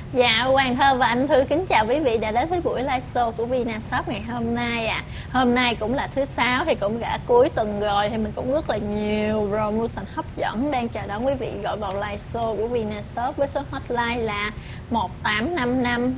Dạ, Hoàng Thơ và anh Thư kính chào quý vị đã đến với buổi live show của Vinashop ngày hôm nay ạ. Hôm nay cũng là thứ Sáu thì cũng đã cuối tuần rồi, thì mình cũng rất là nhiều promotion hấp dẫn đang chờ đón quý vị gọi vào live show của Vinashop với số hotline là 1855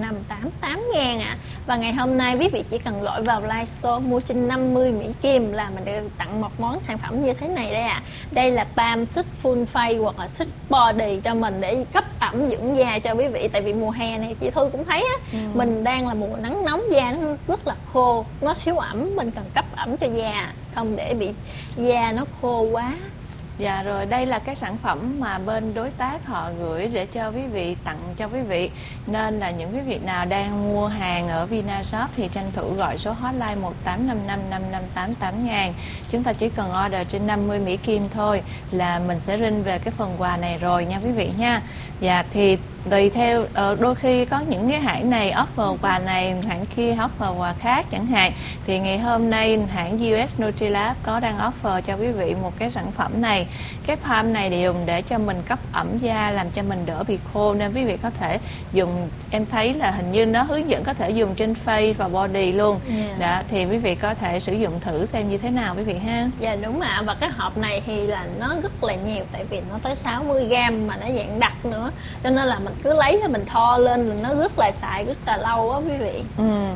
5588 ngàn ạ. Và ngày hôm nay quý vị chỉ cần gọi vào live show mua trên 50 Mỹ Kim là mình được tặng một món sản phẩm như thế này đây ạ. Đây là balm xích full face hoặc là xích body cho mình để cấp ẩm dưỡng da cho quý vị. Tại vì mùa hè này chị Thư cũng thấy á, mình đang là mùa nắng nóng, da nó rất là khô, nó thiếu ẩm, mình cần cấp ẩm cho da không để bị da nó khô quá. Dạ rồi, đây là cái sản phẩm mà bên đối tác họ gửi để cho quý vị, tặng cho quý vị. Nên là những quý vị nào đang mua hàng ở Vinashop thì tranh thủ gọi số hotline 1855 5588 ngàn. Chúng ta chỉ cần order trên 50 Mỹ Kim thôi là mình sẽ rinh về cái phần quà này rồi nha quý vị nha. Dạ thì tùy theo, đôi khi có những cái hãng này offer quà này, hãng kia offer quà khác chẳng hạn. Thì ngày hôm nay hãng US Nutrilab có đang offer cho quý vị một cái sản phẩm này. Cái balm này để dùng để cho mình cấp ẩm da, làm cho mình đỡ bị khô, nên quý vị có thể dùng, em thấy là hình như nó hướng dẫn có thể dùng trên face và body luôn. Đó, thì quý vị có thể sử dụng thử xem như thế nào quý vị ha. Dạ đúng ạ. Và cái hộp này thì là nó rất là nhiều, tại vì nó tới 60g mà nó dạng đặc nữa, cho nên là mình cứ lấy thì mình tho lên là nó rất là xài rất là lâu á quý vị.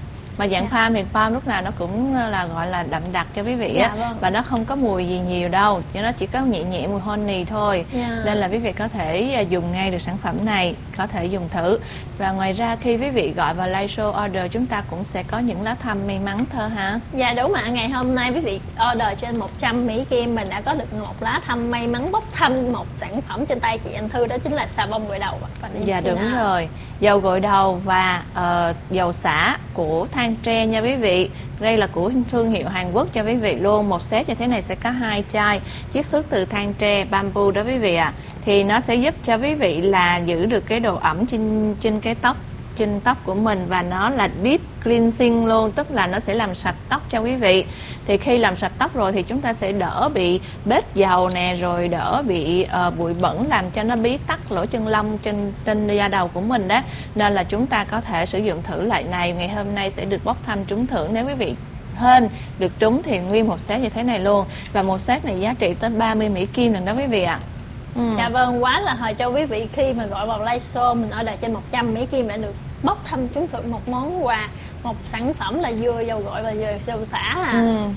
Mà dạng balm thì balm lúc nào nó cũng là gọi là đậm đặc cho quý vị á, vâng. và nó không có mùi gì nhiều đâu, chứ nó chỉ có nhẹ nhẹ mùi honey thôi. Nên là quý vị có thể dùng ngay được sản phẩm này, có thể dùng thử. Và ngoài ra khi quý vị gọi vào live show order, chúng ta cũng sẽ có những lá thăm may mắn Thơ hả? Dạ đúng ạ. Ngày hôm nay quý vị order trên 100 Mỹ Kim mình đã có được một lá thăm may mắn bốc thăm một sản phẩm trên tay chị Anh Thư, đó chính là xà bông gội đầu. Dạ đúng rồi, dầu gội đầu và dầu xả của Than Tre nha quý vị. Đây là của thương hiệu Hàn Quốc cho quý vị luôn. Một set như thế này sẽ có 2 chai, chiết xuất từ than tre bamboo đó quý vị ạ. Thì nó sẽ giúp cho quý vị là giữ được cái độ ẩm trên cái tóc, trên tóc của mình, và nó là deep cleansing luôn, tức là nó sẽ làm sạch tóc cho quý vị. Thì khi làm sạch tóc rồi thì chúng ta sẽ đỡ bị bết dầu nè, rồi đỡ bị bụi bẩn làm cho nó bí tắc lỗ chân lông trên da đầu của mình đó. Nên là chúng ta có thể sử dụng thử loại này. Ngày hôm nay sẽ được bốc thăm trúng thưởng, nếu quý vị hên được trúng thì nguyên một set như thế này luôn. Và một set này giá trị tới 30 Mỹ Kim lần đó quý vị ạ. Dạ vâng, quá là hời cho quý vị khi mà gọi vào live show mình order trên 100 Mỹ Kim đã được bốc thăm trúng thưởng một món quà, một sản phẩm là vừa dầu gội và vừa dầu xả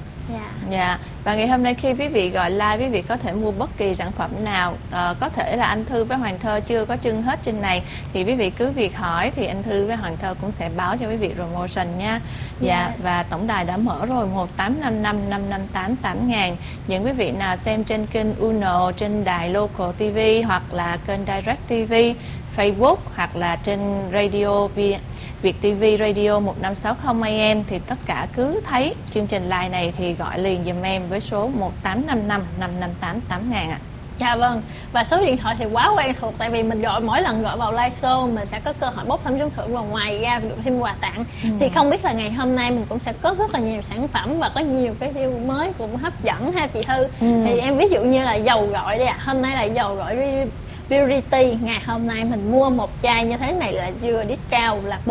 Dạ. Và ngày hôm nay khi quý vị gọi live, quý vị có thể mua bất kỳ sản phẩm nào. Có thể là anh Thư với Hoàng Thơ chưa có trưng hết trên này thì quý vị cứ việc hỏi, thì anh Thư với Hoàng Thơ cũng sẽ báo cho quý vị promotion nha. Dạ. Và tổng đài đã mở rồi, 1855 5588 ngàn. Những quý vị nào xem trên kênh Uno, trên đài Local TV hoặc là kênh Direct TV, Facebook hoặc là trên radio Việt TV Radio 1560 AM thì tất cả cứ thấy chương trình live này thì gọi liền giùm em với số 1855 5588 ngàn ạ. Dạ vâng. Và số điện thoại thì quá quen thuộc, tại vì mình gọi mỗi lần gọi vào live show mình sẽ có cơ hội bốc thăm trúng thưởng, và ngoài ra được thêm quà tặng. Thì không biết là ngày hôm nay mình cũng sẽ có rất là nhiều sản phẩm và có nhiều cái deal mới cũng hấp dẫn ha chị Thư. Thì em ví dụ như là dầu gội đây ạ. Hôm nay là dầu gội Purity, ngày hôm nay mình mua một chai như thế này là vừa discount là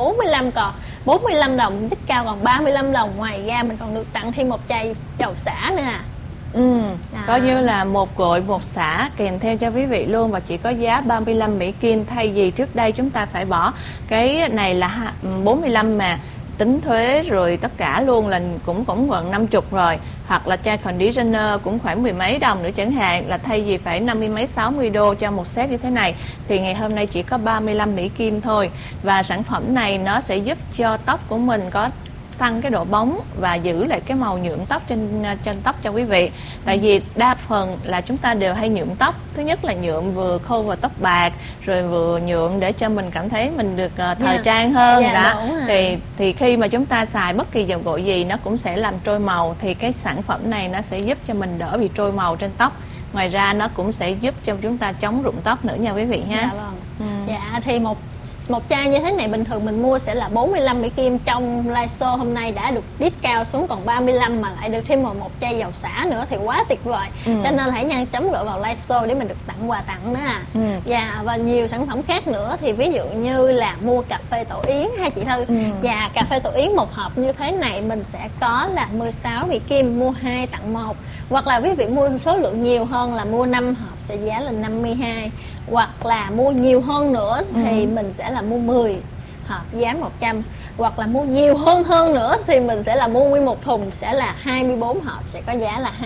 45 đồng, discount còn 35 đồng. Ngoài ra mình còn được tặng thêm một chai dầu xả nữa à. Coi như là một gội một xả kèm theo cho quý vị luôn, và chỉ có giá 35 Mỹ Kim, thay vì trước đây chúng ta phải bỏ cái này là 45 mà tính thuế rồi tất cả luôn là cũng gần 50 rồi, hoặc là chai conditioner cũng khoảng 10 mấy đồng nữa chẳng hạn, là thay vì phải 50 mấy 60 đô cho một set như thế này thì ngày hôm nay chỉ có 35 Mỹ Kim thôi. Và sản phẩm này nó sẽ giúp cho tóc của mình có tăng cái độ bóng và giữ lại cái màu nhuộm tóc trên tóc cho quý vị. Tại vì đa phần là chúng ta đều hay nhuộm tóc, thứ nhất là nhuộm vừa khô và tóc bạc, rồi vừa nhuộm để cho mình cảm thấy mình được thời trang hơn. Thì khi mà chúng ta xài bất kỳ dầu gội gì nó cũng sẽ làm trôi màu, thì cái sản phẩm này nó sẽ giúp cho mình đỡ bị trôi màu trên tóc. Ngoài ra nó cũng sẽ giúp cho chúng ta chống rụng tóc nữa nha quý vị ha. Dạ vâng. Dạ, thì một chai như thế này bình thường mình mua sẽ là 45 Mỹ Kim. Trong live show hôm nay đã được discount xuống còn 35 mà lại được thêm một chai dầu xả nữa thì quá tuyệt vời. Cho nên là hãy nhanh chóng gọi vào live show để mình được tặng quà tặng nữa à. Dạ, và nhiều sản phẩm khác nữa thì ví dụ như là mua cà phê tổ yến ha chị Thư. Và cà phê tổ yến một hộp như thế này mình sẽ có là 16 Mỹ Kim, mua 2 tặng 1. Hoặc là quý vị mua số lượng nhiều hơn là mua 5 hộp sẽ giá là 52. Hoặc là mua nhiều hơn nữa thì mình sẽ là mua 10 hộp giá 100. Hoặc là mua nhiều hơn nữa thì mình sẽ là mua nguyên một thùng sẽ là 24 hộp sẽ có giá là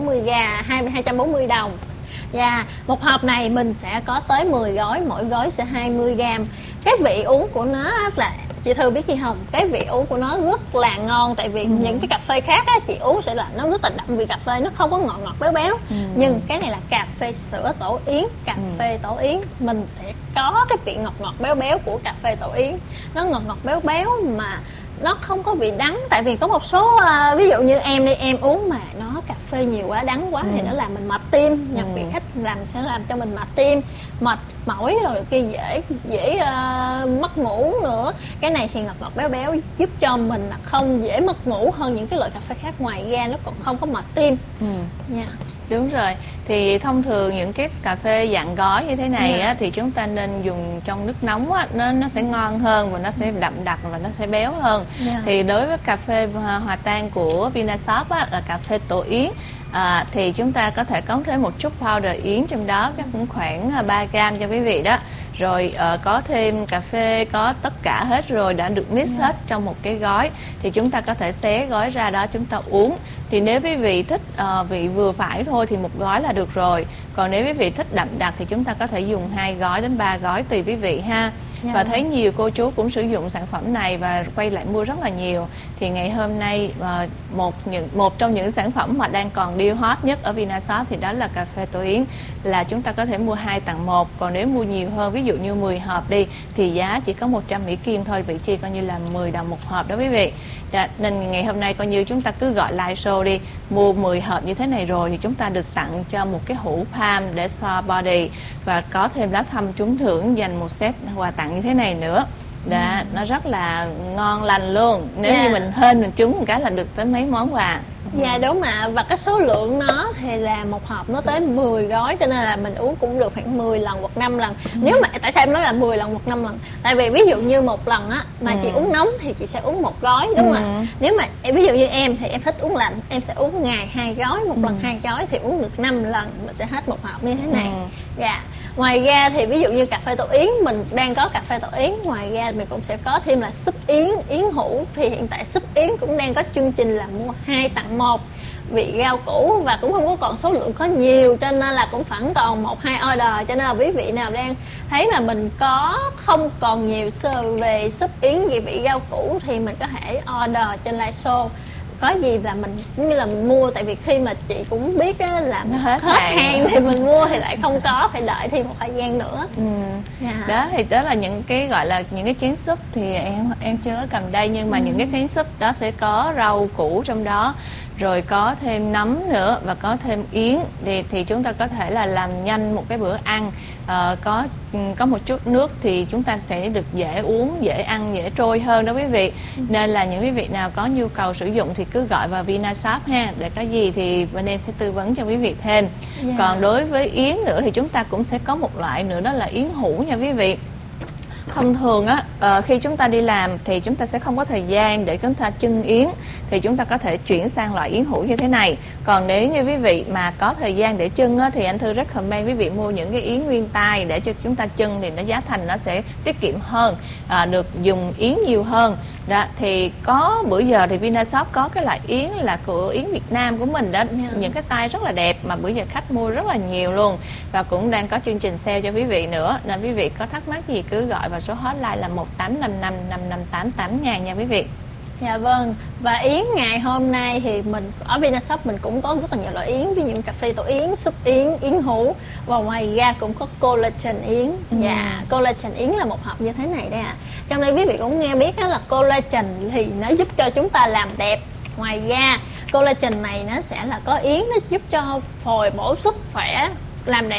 240 đồng. Và một hộp này mình sẽ có tới 10 gói, mỗi gói sẽ 20g. Cái vị uống của nó là chị Thư biết gì không, cái vị uống của nó rất là ngon. Tại vì những cái cà phê khác á, chị uống sẽ là nó rất là đậm vị cà phê, nó không có ngọt ngọt béo béo. Nhưng cái này là cà phê sữa tổ yến. Cà phê tổ yến mình sẽ có cái vị ngọt ngọt béo béo của cà phê tổ yến. Nó ngọt ngọt béo béo mà nó không có vị đắng. Tại vì có một số ví dụ như em đi, em uống mà nó cà phê nhiều quá, đắng quá thì nó làm mình mệt tim. Nhập viện khách sẽ làm cho mình mệt tim, mệt mỏi rồi kia, dễ mất ngủ nữa. Cái này thì ngọt ngọt béo béo giúp cho mình là không dễ mất ngủ hơn những cái loại cà phê khác. Ngoài ra nó còn không có mệt tim. Đúng rồi, thì thông thường những cái cà phê dạng gói như thế này á, thì chúng ta nên dùng trong nước nóng á, nó sẽ ngon hơn và nó sẽ đậm đặc và nó sẽ béo hơn. Thì đối với cà phê hòa tan của Vinashop á, là cà phê tổ yến, thì chúng ta có thể có thêm một chút powder yến trong đó, chắc cũng khoảng 3g cho quý vị đó. Rồi có thêm cà phê, có tất cả hết rồi, đã được mix hết trong một cái gói. Thì chúng ta có thể xé gói ra đó chúng ta uống. Thì nếu quý vị thích vị vừa phải thôi thì một gói là được rồi. Còn nếu quý vị thích đậm đặc thì chúng ta có thể dùng 2 gói đến 3 gói tùy quý vị ha. Và thấy nhiều cô chú cũng sử dụng sản phẩm này và quay lại mua rất là nhiều. Thì ngày hôm nay một trong những sản phẩm mà đang còn deal hot nhất ở Vinashop thì đó là cà phê tổ yến, là chúng ta có thể mua 2 tặng 1. Còn nếu mua nhiều hơn, ví dụ như 10 hộp đi, thì giá chỉ có 100 Mỹ Kim thôi, vị chi coi như là 10 đồng một hộp đó quý vị. Nên ngày hôm nay coi như chúng ta cứ gọi live show đi, mua 10 hộp như thế này rồi thì chúng ta được tặng cho một cái hũ palm để xoa body và có thêm lá thăm trúng thưởng, dành một set quà tặng như thế này nữa. Nó rất là ngon lành luôn. Nếu như mình hên mình trúng một cái là được tới mấy món quà. Dạ đúng ạ. Và cái số lượng nó thì là một hộp nó tới 10 gói, cho nên là mình uống cũng được khoảng 10 lần hoặc 5 lần. Nếu mà tại sao em nói là 10 lần hoặc 5 lần? Tại vì ví dụ như một lần á mà chị uống nóng thì chị sẽ uống một gói, đúng không ạ? Nếu mà ví dụ như em thì em thích uống lạnh, em sẽ uống ngày 2 gói, một lần 2 gói thì uống được 5 lần, mình sẽ hết một hộp như thế này. Dạ. Ngoài ra thì ví dụ như cà phê tổ yến, mình đang có cà phê tổ yến, ngoài ra mình cũng sẽ có thêm là súp yến, yến hũ. Thì hiện tại súp yến cũng đang có chương trình là mua 2 tặng 1 vị rau củ và cũng không có còn số lượng có nhiều, cho nên là cũng vẫn còn 1-2 order. Cho nên là quý vị nào đang thấy là mình không còn nhiều về súp yến về vị rau củ thì mình có thể order trên live show. Có gì là mình cũng như là mình mua, tại vì khi mà chị cũng biết á, là hết hàng thì mình mua thì lại không có, phải đợi thêm một thời gian nữa. Đó thì đó là những cái gọi là những cái chén súp thì em chưa có cầm đây, nhưng mà những cái chén súp đó sẽ có rau củ trong đó, rồi có thêm nấm nữa và có thêm yến. Thì chúng ta có thể là làm nhanh một cái bữa ăn, có một chút nước thì chúng ta sẽ được dễ uống, dễ ăn, dễ trôi hơn đó quý vị. Nên là những quý vị nào có nhu cầu sử dụng thì cứ gọi vào Vinashop ha, để có gì thì bên em sẽ tư vấn cho quý vị thêm. Còn đối với yến nữa thì chúng ta cũng sẽ có một loại nữa, đó là yến hũ nha quý vị. Thông thường á, khi chúng ta đi làm thì chúng ta sẽ không có thời gian để chúng ta chưng yến, thì chúng ta có thể chuyển sang loại yến hũ như thế này. Còn nếu như quý vị mà có thời gian để chưng á, thì anh Thư recommend quý vị mua những cái yến nguyên tay để cho chúng ta chưng, thì giá thành nó sẽ tiết kiệm hơn, được dùng yến nhiều hơn. Đó, thì có bữa giờ thì Vinashop có cái loại yến là của yến Việt Nam của mình đó, những cái tay rất là đẹp mà bữa giờ khách mua rất là nhiều luôn, và cũng đang có chương trình sale cho quý vị nữa. Nên quý vị có thắc mắc gì cứ gọi vào số hotline là 1855 558 8000 nha quý vị. Dạ vâng. Và yến ngày hôm nay thì mình ở Vinashop mình cũng có rất là nhiều loại yến, ví dụ cà phê tổ yến, súp yến, yến hũ, và ngoài ra cũng có collagen yến. Dạ, collagen yến là một hộp như thế này đây ạ. Trong đây quý vị cũng nghe biết là collagen thì nó giúp cho chúng ta làm đẹp. Ngoài ra collagen này nó sẽ là có yến, nó giúp cho phổi bổ sức khỏe, làm đẹp.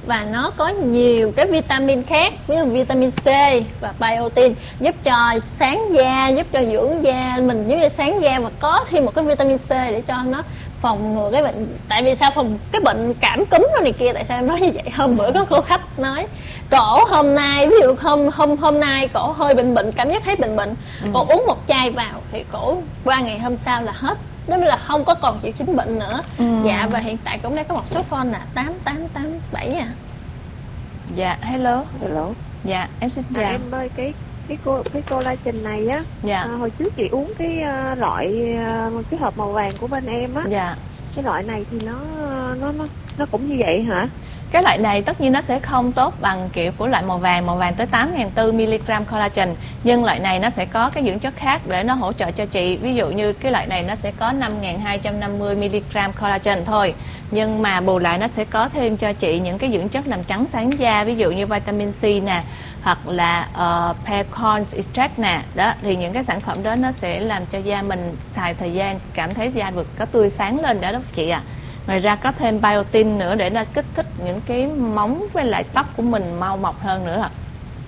và nó có nhiều cái vitamin khác, ví dụ vitamin C và biotin, giúp cho sáng da, giúp cho dưỡng da mình, giống như sáng da, và có thêm một cái vitamin C để cho nó phòng ngừa cái bệnh. Tại vì sao phòng cái bệnh cảm cúm rồi này kia, tại sao em nói như vậy? Hôm bữa có cô khách nói cổ hôm nay, ví dụ hôm nay cổ hơi bệnh, cảm giác thấy bệnh, cổ uống một chai vào thì cổ qua ngày hôm sau là hết, đó là không có còn triệu chứng bệnh nữa. Dạ, và hiện tại cũng đang có một số phone là 8887 à. Dạ, hello. Hello. Dạ, em xin chào. Em ơi, cái collagen này á, dạ. Hồi trước chị uống cái loại cái hộp màu vàng của bên em á. Dạ. Cái loại này thì nó cũng như vậy hả? Cái loại này tất nhiên nó sẽ không tốt bằng kiểu của loại màu vàng tới 8.400 mg collagen, nhưng loại này nó sẽ có cái dưỡng chất khác để nó hỗ trợ cho chị. Ví dụ như cái loại này nó sẽ có 5.250 mg collagen thôi, nhưng mà bù lại nó sẽ có thêm cho chị những cái dưỡng chất làm trắng sáng da, ví dụ như vitamin C nè, hoặc là pectin extract nè. Đó thì những cái sản phẩm đó nó sẽ làm cho da mình xài thời gian cảm thấy da được có tươi sáng lên đó chị ạ. Ngoài ra có thêm biotin nữa để nó kích thích những cái móng với lại tóc của mình mau mọc hơn nữa ạ.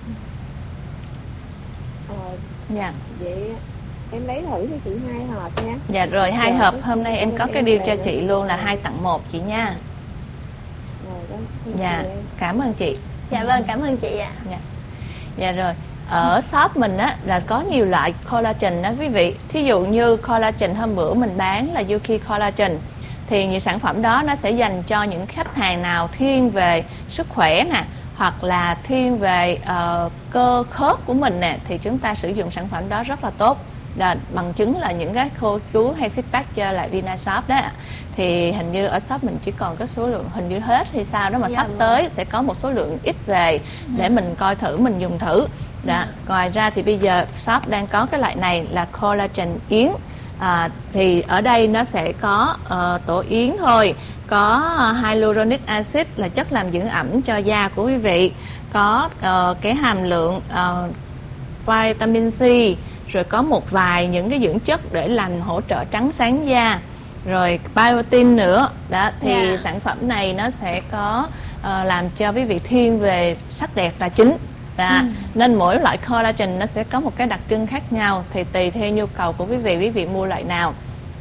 Dạ. Vậy em lấy thử cho chị 2 hộp nha. Dạ rồi, 2 hộp. Hôm nay em có cái deal cho chị luôn là 2 tặng 1 chị nha. Dạ, cảm ơn chị. Dạ vâng, cảm ơn chị ạ. Dạ rồi. Ở shop mình á là có nhiều loại collagen đó quý vị. Thí dụ như collagen hôm bữa mình bán là Yuki Collagen, thì những sản phẩm đó nó sẽ dành cho những khách hàng nào thiên về sức khỏe nè, hoặc là thiên về cơ khớp của mình nè, thì chúng ta sử dụng sản phẩm đó rất là tốt. Là bằng chứng là những cái cô chú hay feedback cho lại Vinashop đó, thì hình như ở shop mình chỉ còn có số lượng hình như hết hay sao đó, mà sắp tới sẽ có một số lượng ít về để mình coi thử, mình dùng thử. Đó. Ngoài ra thì bây giờ shop đang có cái loại này là collagen yến. Thì ở đây nó sẽ có tổ yến thôi, có hyaluronic acid là chất làm dưỡng ẩm cho da của quý vị, có cái hàm lượng vitamin C, rồi có một vài những cái dưỡng chất để làm hỗ trợ trắng sáng da, rồi biotin nữa. Đó thì sản phẩm này nó sẽ có làm cho quý vị thiên về sắc đẹp là chính. Nên mỗi loại collagen nó sẽ có một cái đặc trưng khác nhau, thì tùy theo nhu cầu của quý vị mua loại nào.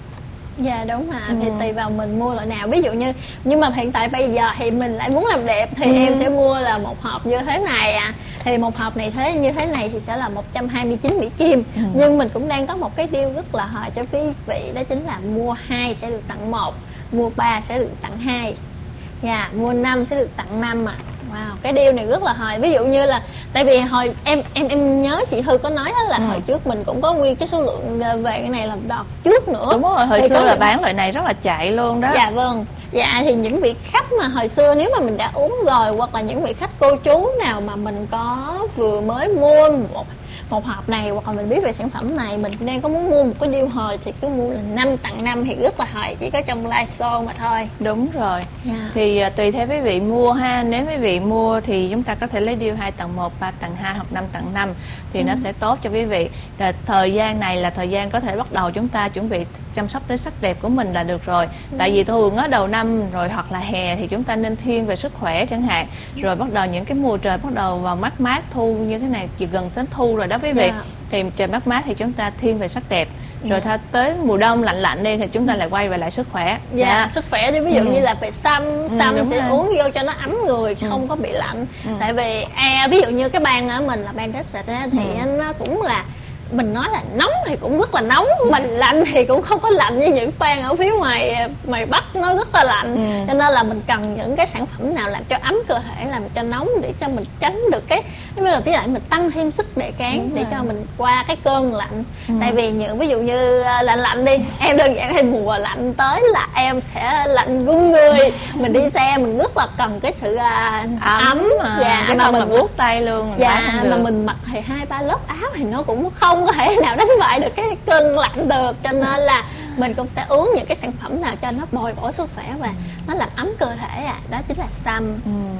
Dạ đúng ạ, thì tùy vào mình mua loại nào. Ví dụ như, nhưng mà hiện tại bây giờ thì mình lại muốn làm đẹp thì em sẽ mua là một hộp như thế này à. Thì một hộp này như thế này thì sẽ là 129 Mỹ Kim. Nhưng mình cũng đang có một cái deal rất là hời cho quý vị, đó chính là mua 2 sẽ được tặng 1, mua 3 sẽ được tặng 2. Dạ, mua 5 sẽ được tặng 5 ạ. Wow, cái deal này rất là hời. Ví dụ như là, tại vì hồi em nhớ chị Thư có nói đó là hồi trước mình cũng có nguyên cái số lượng về cái này làm đợt trước nữa. Đúng rồi, hồi xưa là bán loại này rất là chạy luôn đó. Dạ vâng. Dạ thì những vị khách mà hồi xưa nếu mà mình đã uống rồi, hoặc là những vị khách cô chú nào mà mình có vừa mới mua một hộp này, hoặc là mình biết về sản phẩm này, mình đang có muốn mua một cái deal hời thì cứ mua là 5 tặng 5 thì rất là hời, chỉ có trong live show mà thôi. Đúng rồi. Thì tùy theo quý vị mua ha, nếu quý vị mua thì chúng ta có thể lấy deal 2 tặng 1, 3 tặng 2 hoặc 5 tặng 5 thì nó sẽ tốt cho quý vị. Rồi thời gian này là thời gian có thể bắt đầu chúng ta chuẩn bị chăm sóc tới sắc đẹp của mình là được rồi. Tại vì thường ở đầu năm rồi hoặc là hè thì chúng ta nên thiên về sức khỏe chẳng hạn. Rồi bắt đầu những cái mùa trời bắt đầu vào mát thu như thế này, chỉ gần đến thu rồi đó quý vị. Thì trời mát thì chúng ta thiên về sắc đẹp. Rồi tới mùa đông lạnh đi thì chúng ta lại quay về lại sức khỏe. Sức khỏe thì ví dụ như là về xăm sẽ uống vô cho nó ấm người, không có bị lạnh. Tại vì ví dụ như cái bang ở mình là bang Texas thì nó cũng là, mình nói là nóng thì cũng rất là nóng, mà lạnh thì cũng không có lạnh như những bang ở phía ngoài Bắc, nó rất là lạnh. Cho nên là mình cần những cái sản phẩm nào làm cho ấm cơ thể, làm cho nóng, để cho mình tránh được cái là tí lại mình tăng thêm sức đề kháng để cho mình qua cái cơn lạnh. Tại vì ví dụ như lạnh đi, em đơn giản hay mùa lạnh tới là em sẽ lạnh run người, mình đi xe mình rất là cần cái sự ấm mà mình vuốt tay luôn. Mà mình mặc thì 2-3 lớp áo thì nó cũng không có thể nào đánh bại được cái cơn lạnh được. Cho nên là mình cũng sẽ uống những cái sản phẩm nào cho nó bồi bổ sức khỏe và nó làm ấm cơ thể. Đó chính là Sam.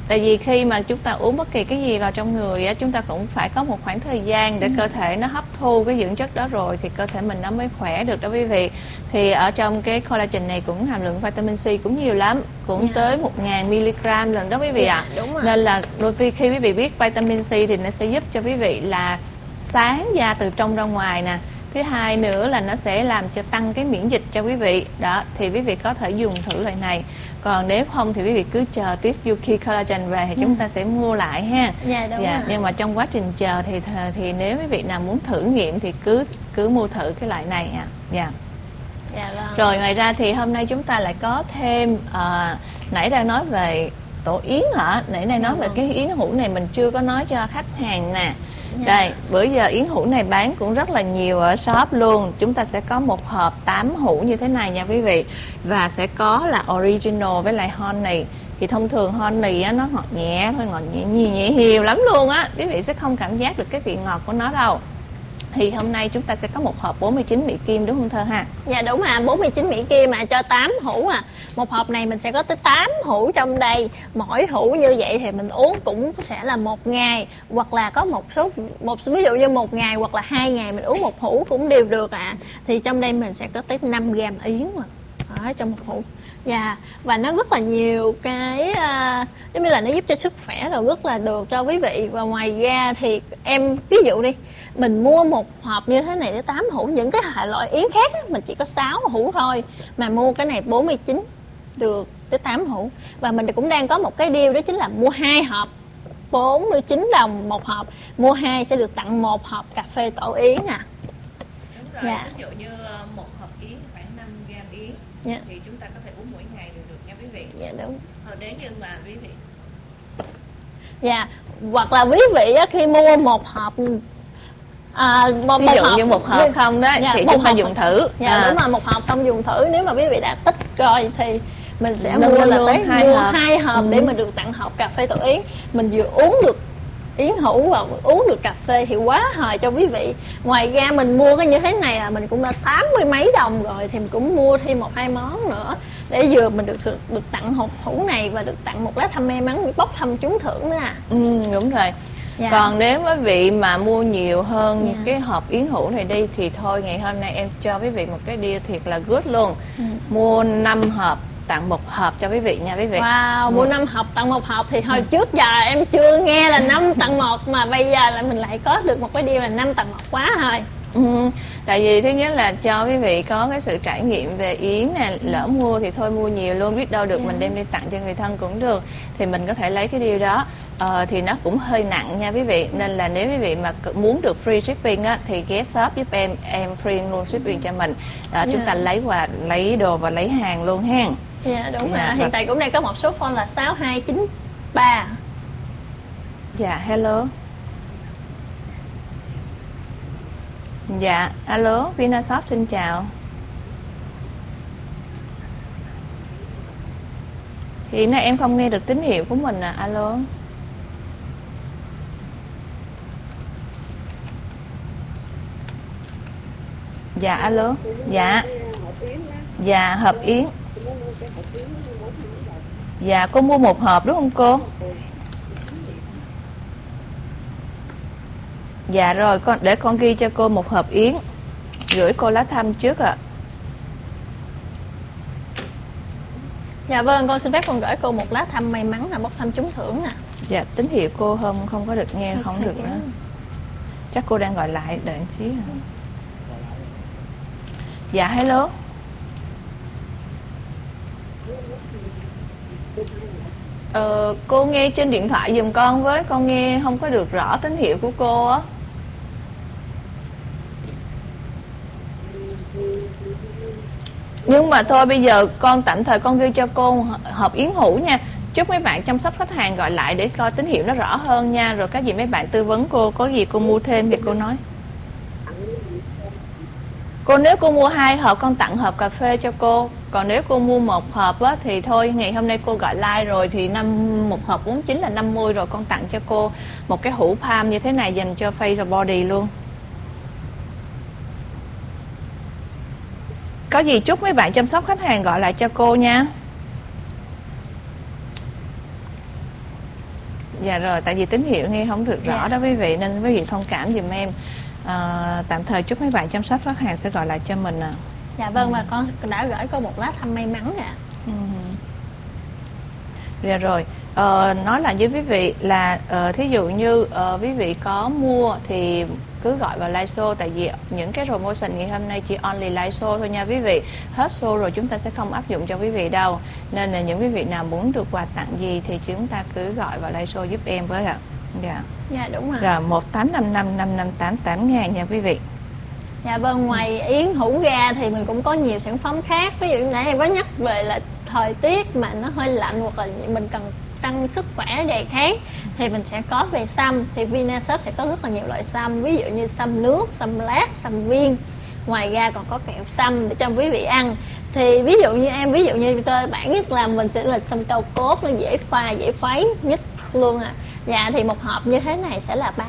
Tại vì khi mà chúng ta uống bất kỳ cái gì vào trong người á, chúng ta cũng phải có một khoảng thời gian để cơ thể nó hấp thu cái dưỡng chất đó rồi thì cơ thể mình nó mới khỏe được đó quý vị. Thì ở trong cái collagen này cũng hàm lượng vitamin C cũng nhiều lắm, cũng tới 1000 mg lần đó quý vị ạ. Đúng rồi. Nên là đôi khi quý vị biết vitamin C thì nó sẽ giúp cho quý vị là sáng da từ trong ra ngoài nè. Thứ hai nữa là nó sẽ làm cho tăng cái miễn dịch cho quý vị. Đó, thì quý vị có thể dùng thử loại này. Còn nếu không thì quý vị cứ chờ tiếp Yuki Collagen về thì chúng ta sẽ mua lại ha. Dạ đúng rồi. Nhưng mà trong quá trình chờ thì nếu quý vị nào muốn thử nghiệm thì cứ mua thử cái loại này ạ. Dạ. Dạ vâng. Rồi ngoài ra thì hôm nay chúng ta lại có thêm nãy đang nói về tổ yến hả? Nãy đang nói về cái yến hũ này mình chưa có nói cho khách hàng nè. Đây, bữa giờ yến hũ này bán cũng rất là nhiều ở shop luôn. Chúng ta sẽ có một hộp 8 hũ như thế này nha quý vị. Và sẽ có là original với lại honey. Thì thông thường honey á, nó ngọt nhẹ thôi, ngọt nhẹ nhiều lắm luôn á. Quý vị sẽ không cảm giác được cái vị ngọt của nó đâu. Thì hôm nay chúng ta sẽ có một hộp 49 Mỹ Kim đúng không Thơ ha? Dạ đúng 49 Mỹ Kim cho 8 hũ Một hộp này mình sẽ có tới 8 hũ trong đây. Mỗi hũ như vậy thì mình uống cũng sẽ là 1 ngày, hoặc là có một số ví dụ như 1 ngày hoặc là 2 ngày mình uống một hũ cũng đều được Thì trong đây mình sẽ có tới 5 gram yến ở trong một hũ. Dạ, và nó rất là nhiều cái giống như là nó giúp cho sức khỏe rồi rất là được cho quý vị. Và ngoài ra thì em ví dụ đi, mình mua một hộp như thế này tới 8 hũ, những cái loại yến khác mình chỉ có 6 hũ thôi, mà mua cái này 49 được tới 8 hũ. Và mình cũng đang có một cái deal đó chính là mua 2 hộp 49 đồng một hộp, mua 2 sẽ được tặng 1 hộp cà phê tổ yến Đúng rồi, dạ. ví dụ như một hộp yến khoảng 5 gram yến Dạ. thì chúng ta có thể uống mỗi ngày đều được nha quý vị. Dạ đúng. Nếu như mà quý vị Dạ, hoặc là quý vị khi mua một hộp ví dụ như một hộp không đó thì chúng ta dùng thử. Dạ đúng rồi, một hộp không dùng thử. Nếu mà quý vị đã thích rồi thì mình sẽ Nâng mua là luôn, tới hai mua hộp. 2 hộp để mình được tặng hộp cà phê tổ yến. Mình vừa uống được yến hũ và uống được cà phê thì quá hời cho quý vị. Ngoài ra mình mua cái như thế này là mình cũng đã 80 mấy đồng rồi, thì mình cũng mua thêm 1-2 món nữa để vừa mình được tặng hộp hũ này và được tặng một lá thăm may mắn bốc thăm trúng thưởng nữa đúng rồi. Dạ. Còn nếu quý vị mà mua nhiều hơn Dạ. cái hộp yến hũ này đi thì thôi, ngày hôm nay em cho quý vị một cái deal thiệt là good luôn. Mua 5 hộp tặng 1 hộp cho quý vị nha quý vị. Wow, mua 5 hộp tặng 1 hộp thì hồi trước giờ em chưa nghe là 5 tặng 1, mà bây giờ là mình lại có được một cái deal là 5 tặng 1 quá rồi. Tại vì thứ nhất là cho quý vị có cái sự trải nghiệm về yến nè, lỡ mua thì thôi mua nhiều luôn, biết đâu được mình đem đi tặng cho người thân cũng được, thì mình có thể lấy cái deal đó. Thì nó cũng hơi nặng nha quý vị, nên là nếu quý vị mà muốn được free shipping á thì ghé shop giúp em free luôn shipping cho mình. Chúng ta lấy đồ và lấy hàng luôn ha. Dạ đúng rồi. Hiện tại cũng đang có một số phone là 6293. Dạ hello. Dạ alo, Vinashop xin chào. Hiện nay em không nghe được tín hiệu của mình alo. Dạ alo. Dạ. Dạ hộp yến. Dạ cô mua 1 hộp đúng không cô? Dạ rồi, để con ghi cho cô 1 hộp yến, gửi cô lá thăm trước ạ. Dạ vâng, con xin phép con gửi cô một lá thăm may mắn là bốc thăm trúng thưởng Dạ tín hiệu cô không có được nghe, không được nữa. Chắc cô đang gọi lại, đợi một xíu. Dạ hello. Cô nghe trên điện thoại giùm con với, con nghe không có được rõ tín hiệu của cô á. Nhưng mà thôi bây giờ con tạm thời con ghi cho cô hộp yến hũ nha. Chúc mấy bạn chăm sóc khách hàng gọi lại để coi tín hiệu nó rõ hơn nha. Rồi cái gì mấy bạn tư vấn cô, có gì cô mua thêm thì cô nói. Cô nếu cô mua 2 hộp con tặng hộp cà phê cho cô. Còn nếu cô mua 1 hộp á, thì thôi ngày hôm nay cô gọi like rồi thì một hộp 49 là 50 rồi, con tặng cho cô một cái hũ palm như thế này dành cho face và body luôn. Có gì chúc mấy bạn chăm sóc khách hàng gọi lại cho cô nha. Dạ rồi, tại vì tín hiệu nghe không được rõ Dạ. đó quý vị, nên quý vị thông cảm giùm em. Tạm thời chúc mấy bạn chăm sóc khách hàng sẽ gọi lại cho mình ạ. Dạ vâng, và con đã gửi cô một lá thăm may mắn ạ. Dạ rồi, nói lại với quý vị là thí dụ như quý vị có mua thì cứ gọi vào live show, tại vì những cái promotion ngày hôm nay chỉ only live show thôi nha quý vị. Hết show rồi chúng ta sẽ không áp dụng cho quý vị đâu. Nên là những quý vị nào muốn được quà tặng gì thì chúng ta cứ gọi vào live show giúp em với ạ. Dạ. Dạ đúng rồi. Rồi 18555588 ngàn nha quý vị. Dạ vâng, ngoài yến hũ ga thì mình cũng có nhiều sản phẩm khác. Ví dụ như nãy em có nhắc về là thời tiết mà nó hơi lạnh hoặc là mình cần tăng sức khỏe đề kháng thì mình sẽ có về sâm. Thì Vinashop sẽ có rất là nhiều loại sâm, ví dụ như sâm nước, sâm lát, sâm viên. Ngoài ra còn có kẹo sâm để cho quý vị ăn. Thì ví dụ như cơ bản nhất là mình sẽ là sâm cao cốt, nó dễ pha, dễ khuấy nhất luôn à. Dạ thì một hộp như thế này sẽ là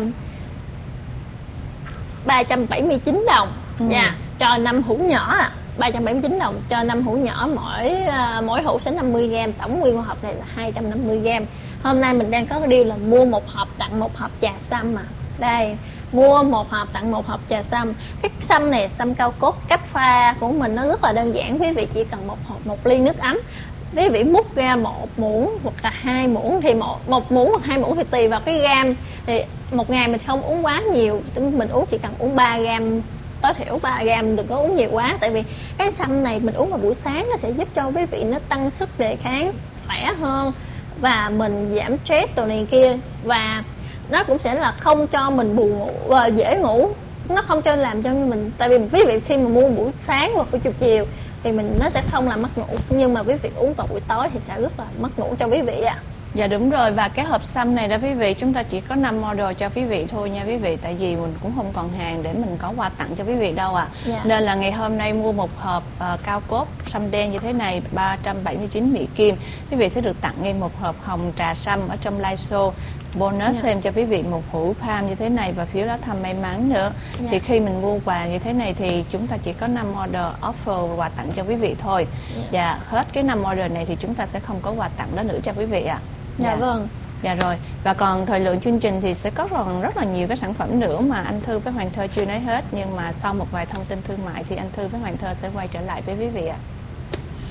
379 đồng. Dạ, cho 5 hũ nhỏ à. 379 đồng cho 5 hũ nhỏ, mỗi hũ sẽ 50 g, tổng nguyên một hộp này là 250 g. Hôm nay mình đang có cái deal là mua một hộp tặng một hộp trà sâm mà. Đây, mua một hộp tặng một hộp trà sâm. Cái sâm này sâm cao cốt, cách pha của mình nó rất là đơn giản, quý vị chỉ cần một ly nước ấm. Quý vị múc ra một muỗng hoặc là 2 muỗng, thì một muỗng hoặc 2 muỗng thì tùy vào cái gam. Thì một ngày mình không uống quá nhiều, mình uống chỉ cần uống 3 gam, tối thiểu 3 gam, đừng có uống nhiều quá. Tại vì cái sâm này mình uống vào buổi sáng nó sẽ giúp cho quý vị nó tăng sức đề kháng khỏe hơn, và mình giảm stress đồ này kia, và nó cũng sẽ là không cho mình buồn ngủ và dễ ngủ. Nó không cho làm cho mình, tại vì quý vị khi mà mua buổi sáng hoặc buổi chiều thì nó sẽ không làm mất ngủ, nhưng mà quý vị uống vào buổi tối thì sẽ rất là mất ngủ cho quý vị ạ. Dạ đúng rồi, và cái hộp sâm này đó quý vị, chúng ta chỉ có 5 model cho quý vị thôi nha quý vị, tại vì mình cũng không còn hàng để mình có quà tặng cho quý vị đâu ạ. Nên là ngày hôm nay mua một hộp cao cốt sâm đen như thế này 379 Mỹ Kim, quý vị sẽ được tặng ngay một hộp hồng trà sâm ở trong live show. Bonus thêm cho quý vị một hũ palm như thế này và phiếu lá thăm may mắn nữa. Thì khi mình mua quà như thế này thì chúng ta chỉ có 5 order offer quà tặng cho quý vị thôi. Và hết cái 5 order này thì chúng ta sẽ không có quà tặng đó nữa cho quý vị ạ. Dạ vâng. Dạ rồi, và còn thời lượng chương trình thì sẽ có còn rất là nhiều cái sản phẩm nữa mà anh Thư với Hoàng Thơ chưa nói hết. Nhưng mà sau một vài thông tin thương mại thì anh Thư với Hoàng Thơ sẽ quay trở lại với quý vị ạ.